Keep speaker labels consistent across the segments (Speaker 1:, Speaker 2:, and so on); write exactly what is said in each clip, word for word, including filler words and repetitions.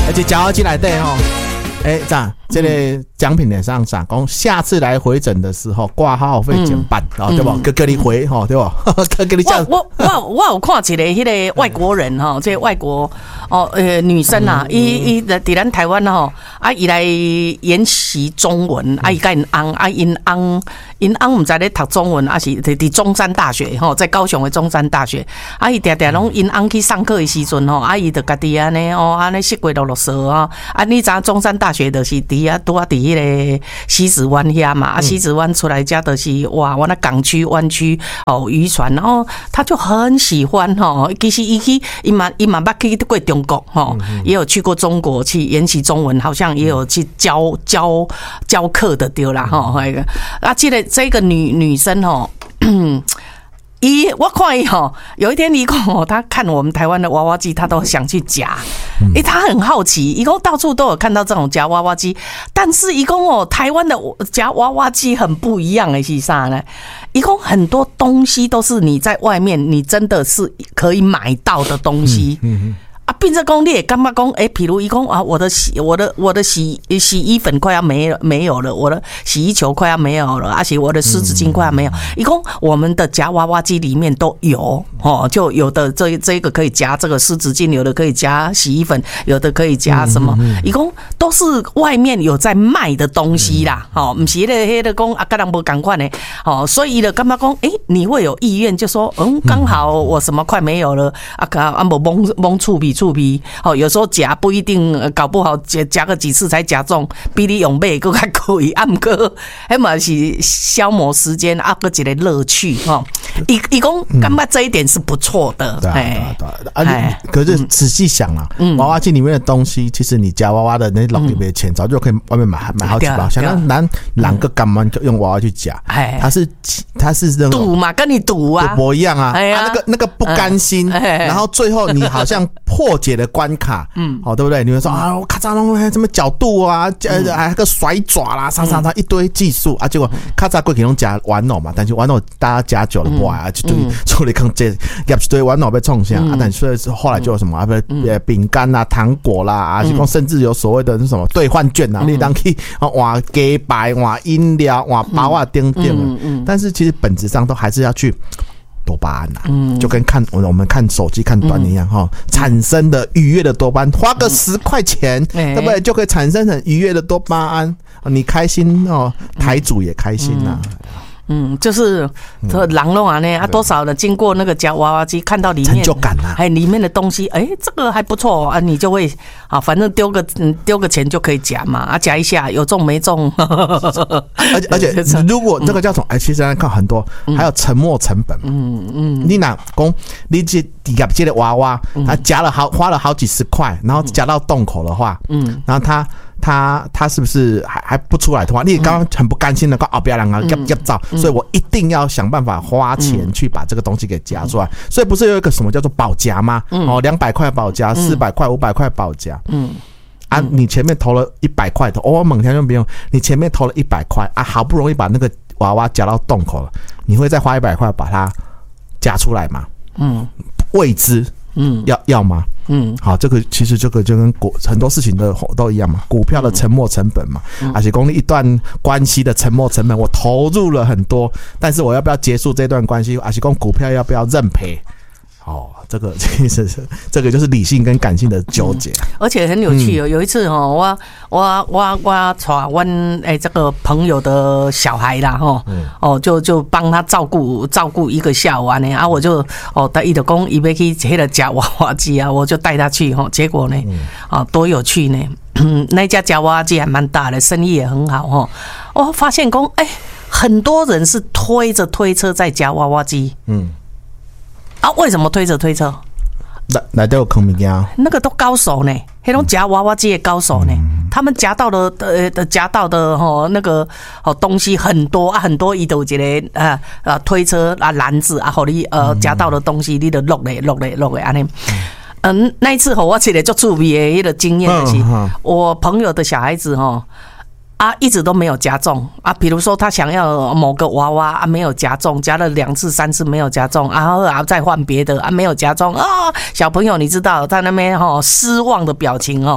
Speaker 1: 而且夹娃娃机来对吼，哎，这样这个奖品脸上上讲，下次来回诊的时候挂号费减半，哦，对不？哥哥你回吼，对不？哥哥你这样，
Speaker 2: 我我我我有看一个迄个外国人哈，这外国哦呃女生啊，伊伊在咱台湾吼，啊伊来研习中文，啊伊甲因翁啊因翁因翁唔知咧读中文，啊是伫伫中山大学吼，在高雄的中山大学，啊伊定定拢因翁去上课的时阵吼，啊伊就家己安尼哦安尼习惯落落说啊，啊你知影中山大学就是伫啊拄啊伫迄个西子湾遐嘛，啊西子湾出来家就是哇，我那港区湾区哦渔船，然后他就很喜欢吼，其实伊去伊嘛伊嘛捌去过中国吼，也有去过中国去研习中文，好像也有去教教教课的对啦吼，那个啊，这个这个女女生吼。伊我看伊吼，有一天伊讲哦，他看我们台湾的娃娃机，他都想去夹。诶、欸，他很好奇，伊讲到处都有看到这种夹娃娃机，但是伊讲哦，台湾的夹娃娃机很不一样的是啥呢？伊讲很多东西都是你在外面，你真的是可以买到的东西。嗯嗯啊，并且讲你也感觉讲，哎，比如一讲啊，我的洗我的我的洗洗衣粉快要没了没有了，我的洗衣球快要没有了，而且我的湿纸巾快要没有。一共我们的夹娃娃机里面都有哦，就有的这这个可以夹这个湿纸巾，有的可以夹洗衣粉，有的可以夹什么，一共都是外面有在卖的东西啦。哦，不是那个那个讲啊，跟人不同款的哦，所以的感觉讲，哎，你会有意愿就说，嗯，刚好我什么快没有了啊，啊不蒙蒙触鼻。触鼻哦，有时候夹不一定，搞不好夹夹个几次才夹中，比你用买更较贵。啊，不过迄嘛是消磨时间，啊，个一个乐趣哈。伊伊讲，感觉这一点是不错的。
Speaker 1: 对啊，对啊，对啊。可是仔细想啊，娃娃机里面的东西，其实你夹娃娃的那老里面的钱，早就可以外面买买好几包。像咱两个干嘛用娃娃去夹？它是它是那种
Speaker 2: 赌嘛，跟你赌啊，
Speaker 1: 赌博一样啊。啊，那个那个不甘心，然后最后你好像破解的关卡，嗯，哦，对不对？你们说啊，我咔嚓弄什么角度啊，呃，还有个甩爪啦，啥啥啥一堆技术啊，结果咔嚓过去弄夹玩偶嘛，但是玩偶大家夹久了不爱啊，就对处理坑这夹一堆玩偶被冲下啊，但是后来就有什么啊，不饼干啦、糖果啦啊，甚至有所谓的那什么兑换券啊，你当去换鸡排、换饮料、换包啊等等，但是其实本质上都还是要去。多巴胺呐、啊，嗯，就跟看我们看手机看短一样哈、嗯，产生的愉悦的多巴胺，花个十块钱，嗯、对不对？就可以产生很愉悦的多巴胺，你开心哦，台主也开心呐、啊。嗯
Speaker 2: 嗯，就是这狼龙啊呢，啊多少的经过那个夹娃娃机，看到里面
Speaker 1: 成就感啊，
Speaker 2: 还里面的东西，哎、欸，这个还不错啊，你就会啊，反正丢个丢个钱就可以夹嘛，啊夹一下有中没中，
Speaker 1: 而且而且如果这个叫什么，哎、欸，其实来看很多，还有沉没成本，嗯嗯，你哪公你这夹这个娃娃，他夹了好花了好几十块，然后夹到洞口的话，嗯，然后他。他他是不是还还不出来的话，你刚刚很不甘心的，讲哦不要让他夹夹照，所以我一定要想办法花钱去把这个东西给夹出来。所以不是有一个什么叫做保夹吗？哦，两百块保夹，四百块、五百块保夹。嗯，啊，你前面投了一百块的，我猛天就不用，你前面投了一百块啊，好不容易把那个娃娃夹到洞口了，你会再花一百块把它夹出来吗？嗯，未知。嗯，要要吗？嗯，好，这个其实这个就跟股很多事情都都一样嘛，股票的沉没成本嘛，嗯、而且公一段关系的沉没成本，我投入了很多，但是我要不要结束这段关系？而且公股票要不要认赔？哦，这个其实是这个就是理性跟感性的纠结、嗯，
Speaker 2: 而且很有趣哦。嗯、有一次哦，我我我我带我哎这个朋友的小孩啦哈，嗯、哦就就帮他照顾照顾一个下午呢啊，我就哦他伊就讲伊要去迄个夹娃娃机啊，我就带他去哈，结果呢啊、哦、多有趣呢，那家夹娃娃机还蛮大的，生意也很好哈。我发现讲哎，很多人是推着推车在夹娃娃机，嗯。啊，为什么推着推车？
Speaker 1: 来来都有坑物件，
Speaker 2: 那个都高手呢，那种夹娃娃机的高手呢，嗯、他们夹到的呃的夹到的吼那个哦东西很多啊，很多伊都有一个啊啊推车啊篮子啊，互你呃夹到的东西，你就落来落来落来安尼。嗯，那一次吼，我一个足趣味的迄个经验就是，嗯、我朋友的小孩子吼。啊，一直都没有夹中啊！比如说他想要某个娃娃啊，没有夹中，夹了两次、三次没有夹中，然后啊再换别的啊，没有夹中啊！小朋友，你知道他那边哈失望的表情哦，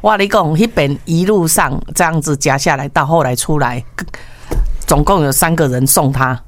Speaker 2: 我跟你讲，那边一路上这样子夹下来，到后来出来，总共有三个人送他。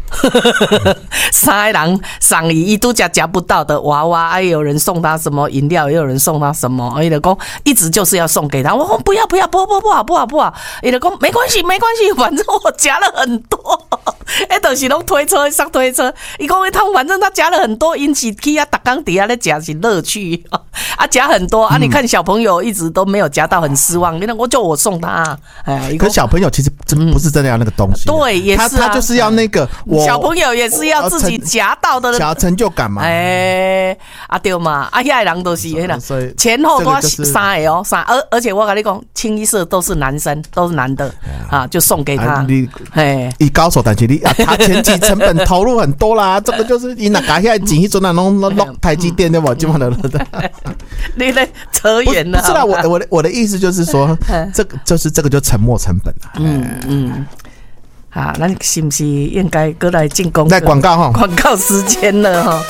Speaker 2: 三个人送伊，伊都夹夹不到的娃娃，还有人送他什么饮料，也有人送他什么，伊就讲一直就是要送给他。我说不要不要，不不不好不好不好，伊就讲没关系没关系，反正我夹了很多，哎，就是拢推车上推车。伊讲一趟，反正他夹了很多，引起去啊，逐工底下咧夹是乐趣啊，夹很多啊。你看小朋友一直都没有夹到，很失望。你看我就我送他，哎，
Speaker 1: 可是小朋友其实真不是真的要那个东西，
Speaker 2: 对，也是啊，
Speaker 1: 他他就是要那个我。
Speaker 2: 小朋友也是要自己夹到的，
Speaker 1: 夹成就感嘛。
Speaker 2: 哎，啊对嘛，啊遐人都是迄啦，前后都三个哦，三而而且我跟你讲，清一色都是男生，都是男的啊，就送给他。
Speaker 1: 哎，以高手，但是你啊，他前期成本投入很多啦，这个就是你那家遐钱，迄阵啊，弄弄台积电对不？基本上的。
Speaker 2: 你咧扯远了。
Speaker 1: 不是啦，我我的我的意思就是说，这个就是这个就沉没成本了。
Speaker 2: 嗯嗯。啊，咱是不是应该过来进攻？
Speaker 1: 来广告哈，
Speaker 2: 广告时间了哈。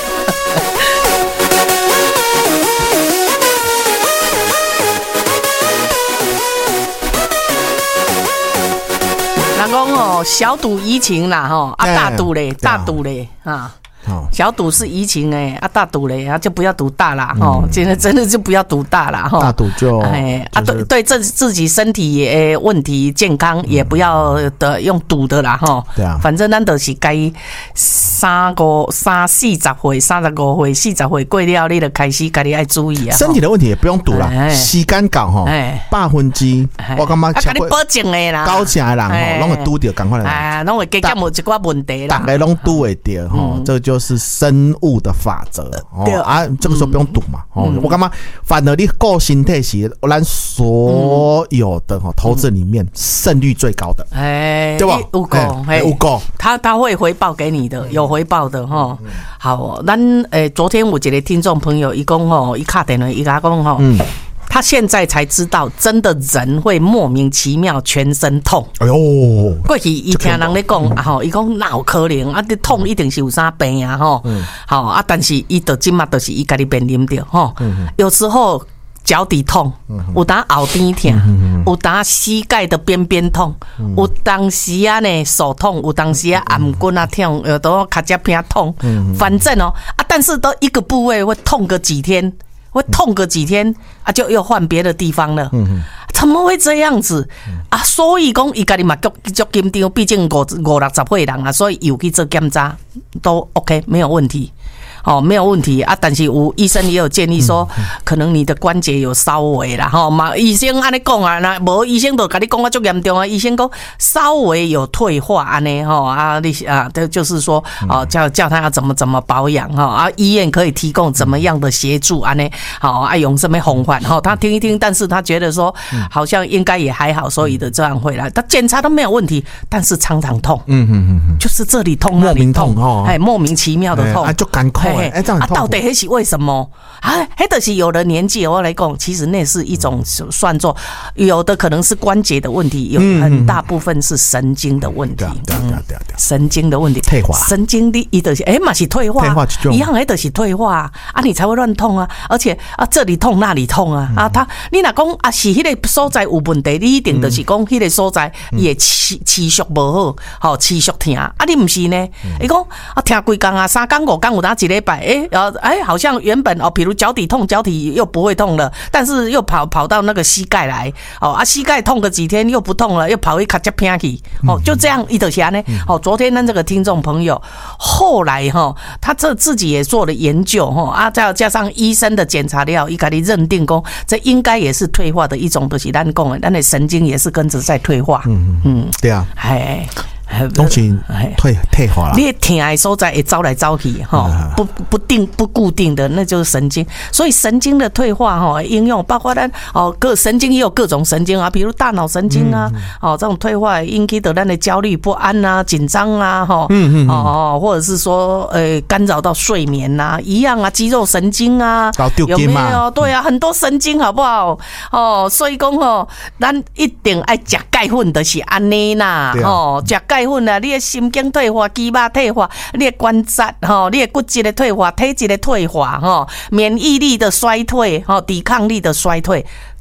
Speaker 2: 人讲哦，小赌怡情啦哈，啊大赌嘞，大赌嘞啊。小赌是怡情哎，啊大赌嘞，啊就不要赌大啦哈，真的真的就不要赌大啦哈。
Speaker 1: 大赌就哎
Speaker 2: 啊对对，自自己身体也问题健康也不要的用赌的啦哈。
Speaker 1: 对啊，
Speaker 2: 反正咱就是该三个三四十岁、三十五岁、四十岁过了，你就开始家己爱注意啊。
Speaker 1: 身体的问题也不用赌啦，时间到哈，百分之我感觉
Speaker 2: 啊，家己保证的啦，
Speaker 1: 高正的人吼，拢会拄到，赶快来，
Speaker 2: 哎，拢会加减有一寡问题啦，
Speaker 1: 大概拢拄会到吼，这就。是生物的法则哦啊，这个时候不用赌嘛哦。我干嘛？反而你够身体是咱所有的投资里面胜率最高的，哎，对吧？
Speaker 2: 有够，
Speaker 1: 有够，
Speaker 2: 他他会回报给你的，有回报的哈。好，咱诶，昨天有一个听众朋友，伊讲吼，伊打电话，伊甲讲吼。他现在才知道，真的人会莫名其妙全身痛。哎呦，过去伊听人咧讲啊吼，伊讲哪有可能啊？你痛一定是有啥病啊吼。好啊，但是伊到今嘛都是伊家己面临着吼。有时候脚底痛，有当后边痛，有当膝盖的边边痛，有当时啊呢手痛，有当时啊颔棍啊痛，有当脚趾片痛。反正哦啊，但是都一个部位会痛个几天。会痛个几天啊，就又换别的地方了。嗯，怎么会这样子啊？所以讲，伊家己嘛足足紧张，毕竟五五六十岁人啊，所以有去做检查都 OK， 没有问题。哦，没有问题啊，但是有医生也有建议说，可能你的关节有稍微啦，哈嘛，医生安尼讲啊，那无医生都跟你讲啊，足严重啊，医生讲稍微有退化安尼哈啊，你啊，就是说哦，叫叫他要怎么怎么保养哈啊，医院可以提供怎么样的协助安尼，好啊，用什么方法哈，他听一听，但是他觉得说好像应该也还好，所以的这样会来，他检查都没有问题，但是常常痛，嗯嗯嗯，就是这里痛那里痛哦，哎，莫名其妙的痛，
Speaker 1: 啊，就赶快。哎，这样很痛苦。
Speaker 2: 啊，到底那是为什么啊？那就是有的年纪，我来讲，其实那是一种算作有的可能是关节的问题，有很大部分是神经的问题。对对对对，神经的问题，退化，神经的一的是哎嘛是退化，一样哎的是退化啊，你才会乱痛啊，而且啊这里痛那里痛啊啊，他你若讲啊是那个所在有问题，你一定就是讲那个所在也持持续不好，好持续疼啊，你不是呢？你讲啊疼几天啊，三天五天有哪一礼拜？哎，然后哎，好像原本哦，比如脚底痛，脚底又不会痛了，但是又跑跑到那个膝盖来，哦啊，膝盖痛个几天又不痛了，又跑去卡脚偏去，哦，就这样一直下呢。哦，昨天呢这个听众朋友，后来哈、哦，他这自己也做了研究哈、哦、啊，再加上医生的检查了，伊家己认定讲，这应该也是退化的一种，就是咱讲的，咱的神经也是跟着在退化。嗯嗯，
Speaker 1: 对啊，
Speaker 2: 哎。
Speaker 1: 东西退退化了，
Speaker 2: 你疼的所在会走来走去哈，不不定不固定的，那就是神经。所以神经的退化哈，应用包括咱哦各神经也有各种神经啊，比如大脑神经啊，哦这种退化引起的咱的焦虑不安啊、紧张啊，哈，嗯嗯哦，或者是说呃干扰到睡眠呐，一样啊，肌肉神经啊，有没有？对啊，很多神经好不好？哦，所以讲哦，咱一定爱食钙粉，就是安尼啦，哦，食钙。啊，你的神经退化、肌肉退化、你的关节吼、你的骨质的退化、体质的退化吼、免疫力的衰退吼、抵抗力的衰退，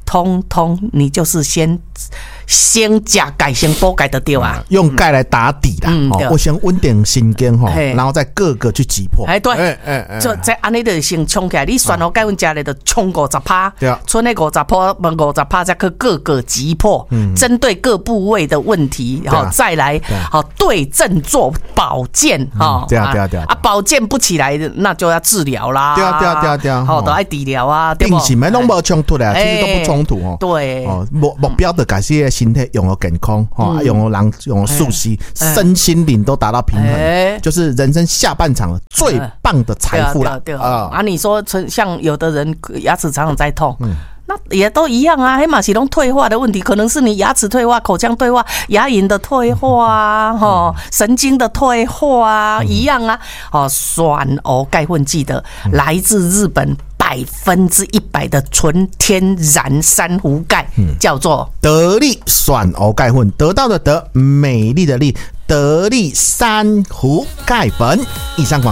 Speaker 2: 通通你就是先先加钙先补钙的对啊，
Speaker 1: 用钙来打底啦。
Speaker 2: 嗯
Speaker 1: 哦，我先稳定神经哈，然后再各个去击破。
Speaker 2: 哎对，哎哎，就在安尼就先冲起来，你选好钙粉加咧就冲五十趴，
Speaker 1: 对啊，
Speaker 2: 剩那五十趴，五十趴再去各个击破，针对各部位的问题，好再来好对症做保健哈。
Speaker 1: 对啊对啊对啊，
Speaker 2: 啊保健不起来，那就要治疗啦。
Speaker 1: 对啊对啊对啊对啊，
Speaker 2: 好都爱治疗啊，对不？
Speaker 1: 定型没拢无冲突的，其实都不冲突哦。
Speaker 2: 对，
Speaker 1: 哦目目标的改些身体用了健康，哈，用了人用了舒适，身心灵都达到平衡，就是人生下半场最棒的财富了。
Speaker 2: 对啊，啊，你说像有的人牙齿常常在痛，那也都一样啊，黑马是拢退化的问题，可能是你牙齿退化、口腔退化、牙龈的退化啊，哈，神经的退化啊，一样啊。哦，酸螯钙混记得来自日本。百分之一百的纯天然珊瑚钙，叫做
Speaker 1: 得力酸螯钙粉，得到的得，美丽的丽，得力珊瑚钙粉。以上广。